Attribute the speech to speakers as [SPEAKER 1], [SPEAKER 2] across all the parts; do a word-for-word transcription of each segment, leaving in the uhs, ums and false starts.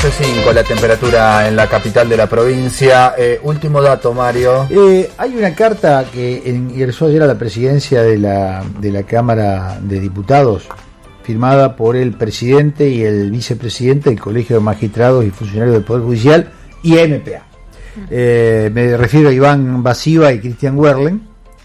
[SPEAKER 1] catorce coma cinco la temperatura en la capital de la provincia. Eh, último dato, Mario.
[SPEAKER 2] Eh, hay una carta que ingresó ayer a la presidencia de la, de la Cámara de Diputados, firmada por el presidente y el vicepresidente del Colegio de Magistrados y Funcionarios del Poder Judicial y M P A. Eh, me refiero a Iván Basiva y Cristian Werlen.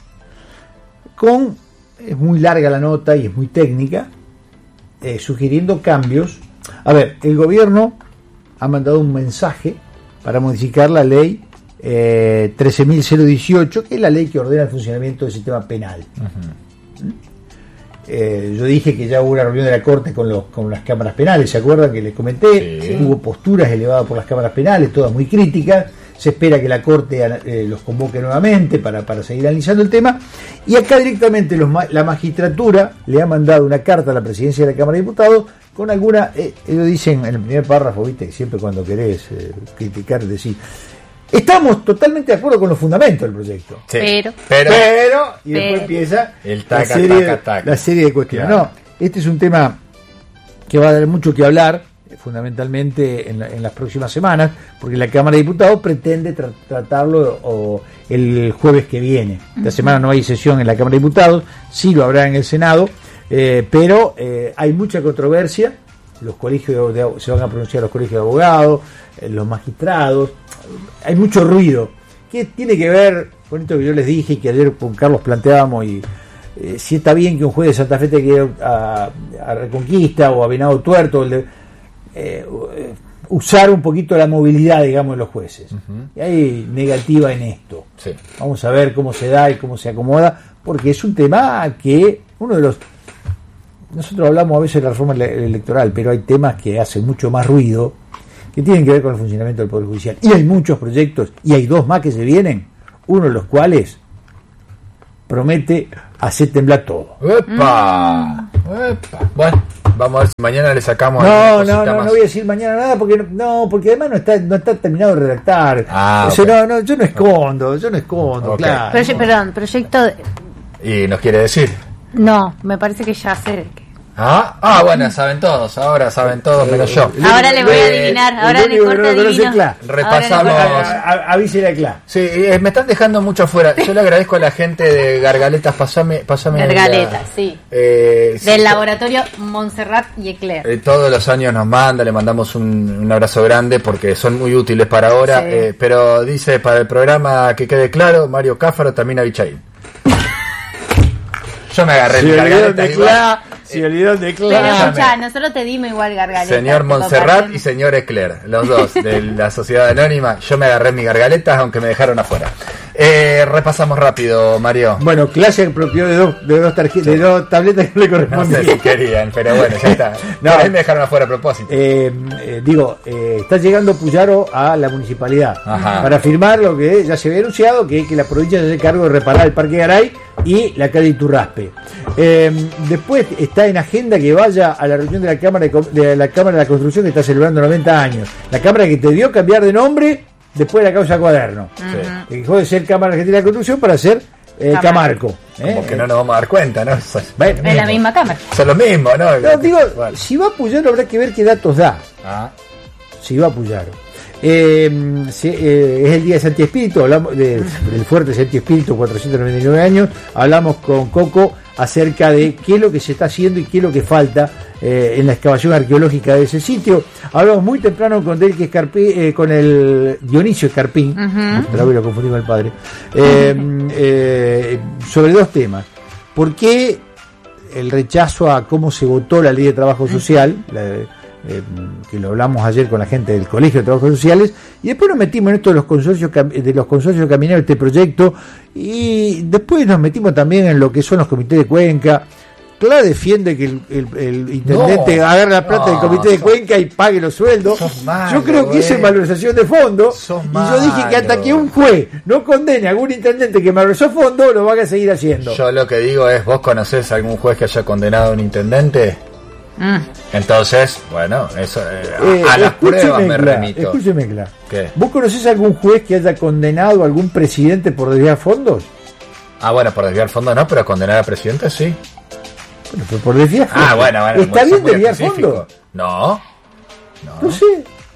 [SPEAKER 2] Con, es muy larga la nota y es muy técnica, eh, sugiriendo cambios. A ver, el gobierno ha mandado un mensaje para modificar la ley eh, trece mil dieciocho, que es la ley que ordena el funcionamiento del sistema penal. Uh-huh. Eh, yo dije que ya hubo una reunión de la Corte con, los, con las cámaras penales, ¿se acuerdan que les comenté? Sí. Hubo posturas elevadas por las cámaras penales, todas muy críticas. Se espera que la Corte eh, los convoque nuevamente para, para seguir analizando el tema. Y acá directamente los, la magistratura le ha mandado una carta a la presidencia de la Cámara de Diputados con alguna, eh, ellos dicen en el primer párrafo, viste, siempre cuando querés eh, criticar, decís, estamos totalmente de acuerdo con los fundamentos del proyecto.
[SPEAKER 3] Sí, pero,
[SPEAKER 2] pero, pero, y
[SPEAKER 3] pero,
[SPEAKER 2] después empieza
[SPEAKER 1] el taca,
[SPEAKER 2] la, serie,
[SPEAKER 1] taca, taca.
[SPEAKER 2] la serie de cuestiones. Claro. No, este es un tema que va a dar mucho que hablar, fundamentalmente en, la, en las próximas semanas, porque la Cámara de Diputados pretende tra- tratarlo o, el jueves que viene. Esta uh-huh. semana no hay sesión en la Cámara de Diputados, sí lo habrá en el Senado, eh, pero eh, hay mucha controversia. Los colegios de, de, se van a pronunciar los colegios de abogados, eh, los magistrados, hay mucho ruido que tiene que ver con esto que yo les dije y que ayer con Carlos planteábamos, y eh, si está bien que un juez de Santa Fe te quede a, a Reconquista o a Venado Tuerto, el de, Eh, usar un poquito la movilidad, digamos, de los jueces. Uh-huh. Y hay negativa en esto.
[SPEAKER 1] Sí.
[SPEAKER 2] Vamos a ver cómo se da y cómo se acomoda, porque es un tema que uno de los... Nosotros hablamos a veces de la reforma electoral, pero hay temas que hacen mucho más ruido, que tienen que ver con el funcionamiento del Poder Judicial. Y hay muchos proyectos, y hay dos más que se vienen, uno de los cuales promete hacer temblar todo.
[SPEAKER 1] ¡Epa! ¡Epa! Bueno, vamos a ver si mañana le sacamos.
[SPEAKER 2] No, no, no, no voy a decir mañana nada porque no, no porque además no está, no está terminado de redactar.
[SPEAKER 1] Ah,
[SPEAKER 2] Eso
[SPEAKER 1] okay.
[SPEAKER 2] no, no, yo no escondo, yo no escondo, okay. Claro.
[SPEAKER 3] Proye- perdón, proyecto. De...
[SPEAKER 1] Y nos quiere decir.
[SPEAKER 3] No, me parece que ya sé.
[SPEAKER 1] Ah, ah, bueno, saben todos, ahora saben todos menos yo.
[SPEAKER 3] Ahora le voy a adivinar, ahora le corte adivino.
[SPEAKER 1] Repasamos.
[SPEAKER 2] Avísele a Cla.
[SPEAKER 1] Sí, eh, me están dejando mucho afuera. Yo le agradezco a la gente de Gargaletas, pasame, pasame.
[SPEAKER 3] Gargaletas, la, sí.
[SPEAKER 1] Eh,
[SPEAKER 3] Del
[SPEAKER 1] sí,
[SPEAKER 3] laboratorio Montserrat y Eclair.
[SPEAKER 1] Eh, todos los años nos manda, le mandamos un, un abrazo grande porque son muy útiles para ahora. Sí. Eh, pero dice, para el programa que quede claro, Mario Cáfaro, también Abichaín. Yo me agarré
[SPEAKER 2] sí,
[SPEAKER 1] mi Gargaleta igual.
[SPEAKER 2] Si olvidó de Cla.
[SPEAKER 3] Pero escuchá, nosotros te dimos igual Gargaleta.
[SPEAKER 1] Señor Montserrat y señor Eclair, los dos de la Sociedad Anónima. Yo me agarré mis gargaletas, aunque me dejaron afuera. Eh, repasamos rápido, Mario.
[SPEAKER 2] Bueno, Clash se apropió de dos, de dos tarjetas, sí. de dos tabletas que le correspondían.
[SPEAKER 1] No sé si querían, pero bueno, ya está. No, a mí me dejaron afuera a propósito.
[SPEAKER 2] Eh, eh, digo, eh, está llegando Puyaro a la municipalidad.
[SPEAKER 1] Ajá.
[SPEAKER 2] Para firmar lo que ya se había anunciado, que, que la provincia se hace cargo de reparar el Parque Garay y la calle Iturraspe. Eh, después está en agenda que vaya a la reunión de la Cámara de, de la Cámara de la Construcción, que está celebrando noventa años. La Cámara que te dio cambiar de nombre después de la causa Cuaderno.
[SPEAKER 3] Uh-huh.
[SPEAKER 2] Que dejó de ser Cámara Argentina de la Construcción para ser eh, Camarco.
[SPEAKER 1] Como
[SPEAKER 2] ¿eh?
[SPEAKER 1] que no nos vamos a dar cuenta, ¿no?
[SPEAKER 3] Bueno, es la misma Cámara.
[SPEAKER 1] Son lo mismo, ¿no?
[SPEAKER 2] No, digo, vale. Si va a Puyaro habrá que ver qué datos da.
[SPEAKER 1] Ah.
[SPEAKER 2] Si va a Puyaro. Eh, si, eh, es el día de Santi Espíritu, hablamos de, del fuerte Santi Espíritu, cuatrocientos noventa y nueve años. Hablamos con Coco acerca de qué es lo que se está haciendo y qué es lo que falta eh, en la excavación arqueológica de ese sitio. Hablamos muy temprano con Del que Escarpín, eh, con el Dionisio Escarpín, uh-huh. Otra vez lo confundí con el padre, eh, eh, sobre dos temas. ¿Por qué el rechazo a cómo se votó la Ley de Trabajo Social? La, Eh, que lo hablamos ayer con la gente del Colegio de Trabajos Sociales, y después nos metimos en esto de los consorcios de los consorcios camineros de este proyecto, y después nos metimos también en lo que son los comités de Cuenca. Clara defiende que el, el, el intendente no, agarre la plata no, del comité de sos, Cuenca y pague los sueldos.
[SPEAKER 1] Malo,
[SPEAKER 2] yo creo que eh. esa es malversación de fondo, y yo dije que hasta que un juez no condene a algún intendente que malversó fondo, lo van a seguir haciendo.
[SPEAKER 1] Yo lo que digo es, ¿vos conocés a algún juez que haya condenado a un intendente? Mm. Entonces, bueno, eso eh, a, a las pruebas me
[SPEAKER 2] Cla,
[SPEAKER 1] remito.
[SPEAKER 2] Escúcheme, Cla.
[SPEAKER 1] ¿Qué?
[SPEAKER 2] ¿Vos conocés a algún juez que haya condenado a algún presidente por desviar fondos?
[SPEAKER 1] Ah, bueno, por desviar fondos no, pero condenar al presidente sí.
[SPEAKER 2] Bueno, pero por desviar fondos.
[SPEAKER 1] Ah, bueno, bueno.
[SPEAKER 2] ¿Está bien desviar fondos?
[SPEAKER 1] No,
[SPEAKER 2] no. No sé.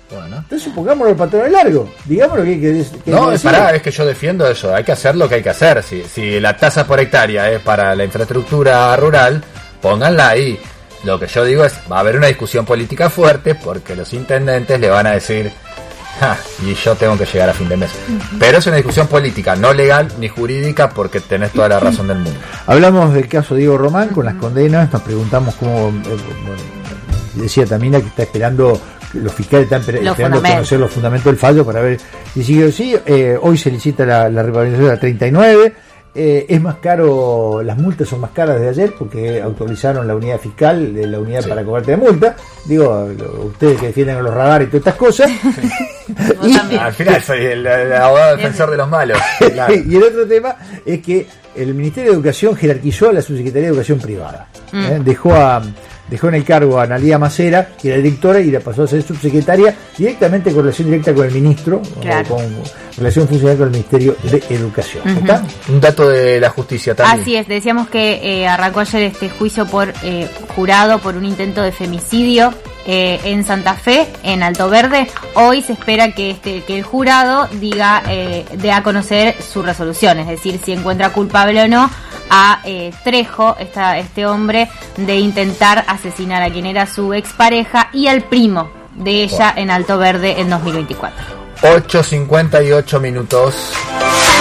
[SPEAKER 1] Bueno.
[SPEAKER 2] Entonces pongámoslo el patrón largo, digamos lo que hay que, que
[SPEAKER 1] No, es pará, es que yo defiendo eso, hay que hacer lo que hay que hacer. Si, si la tasa por hectárea es para la infraestructura rural, pónganla ahí. Lo que yo digo es, va a haber una discusión política fuerte porque los intendentes le van a decir, ja, y yo tengo que llegar a fin de mes. Pero es una discusión política, no legal ni jurídica, porque tenés toda la razón del mundo.
[SPEAKER 2] Hablamos del caso Diego Román con las condenas, nos preguntamos cómo, eh, bueno, decía Tamina que está esperando, los fiscales están los esperando conocer los fundamentos del fallo para ver si sigue o sí. Eh, hoy se licita la, la revalorización a treinta y nueve. Eh, es más caro, las multas son más caras desde ayer porque autorizaron la unidad fiscal de la unidad sí. para cobrarte de multa. Digo, lo, ustedes que defienden a los radares y todas estas cosas.
[SPEAKER 1] y, al final soy el, el abogado defensor de los malos. Claro.
[SPEAKER 2] Y el otro tema es que el Ministerio de Educación jerarquizó a la Subsecretaría de Educación Privada. Mm. ¿eh? Dejó a dejó en el cargo a Analía Macera, que era directora, y la pasó a ser subsecretaria, directamente con relación directa con el ministro, claro. o con relación funcional con el Ministerio de Educación.
[SPEAKER 3] Uh-huh.
[SPEAKER 2] ¿Está?
[SPEAKER 1] Un dato de la justicia también.
[SPEAKER 3] Así es, decíamos que eh, arrancó ayer este juicio por eh, jurado por un intento de femicidio eh, en Santa Fe, en Alto Verde. Hoy se espera que este que el jurado diga eh, dé a conocer su resolución, es decir, si encuentra culpable o no a eh, Trejo, esta, este hombre, de intentar asesinar a quien era su expareja y al primo de ella en Alto Verde en dos mil veinticuatro.
[SPEAKER 1] ocho cincuenta y ocho minutos.